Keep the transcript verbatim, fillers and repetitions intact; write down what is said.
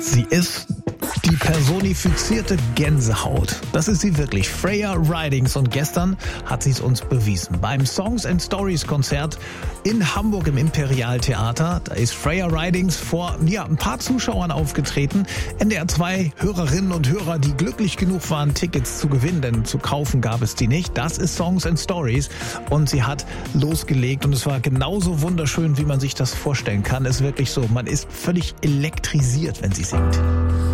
Sie ist die personifizierte Gänsehaut. Das ist sie wirklich. Freya Ridings. Und gestern hat sie es uns bewiesen. Beim Songs and Stories Konzert in Hamburg im Imperial Theater. Da ist Freya Ridings vor ja, ein paar Zuschauern aufgetreten. N D R zwei Hörerinnen und Hörer, die glücklich genug waren, Tickets zu gewinnen, denn zu kaufen gab es die nicht. Das ist Songs and Stories. Und sie hat losgelegt. Und es war genauso wunderschön, wie man sich das vorstellen kann. Es ist wirklich so, man ist völlig elektrisiert, wenn sie singt.